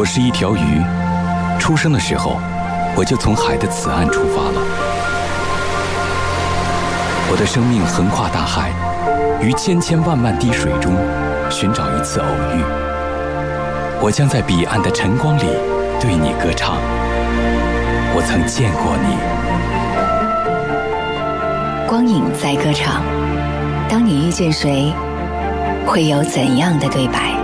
我是一条鱼，出生的时候，我就从海的此岸出发了。我的生命横跨大海，于千千万万滴水中寻找一次偶遇。我将在彼岸的晨光里对你歌唱。我曾见过你。 光影在歌唱，当你遇见谁，会有怎样的对白？